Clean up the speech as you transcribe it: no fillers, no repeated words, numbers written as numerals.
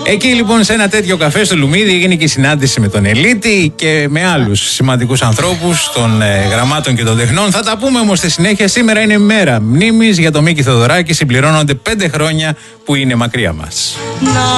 Εκεί λοιπόν σε ένα τέτοιο καφέ στο Λουμίδι έγινε και η συνάντηση με τον Ελίτη και με άλλους σημαντικούς ανθρώπους των γραμμάτων και των τεχνών. Θα τα πούμε όμως στη συνέχεια. Σήμερα είναι μέρα μνήμης για τον Μίκη Θοδωράκη. Συμπληρώνονται 5 χρόνια που είναι μακριά μας.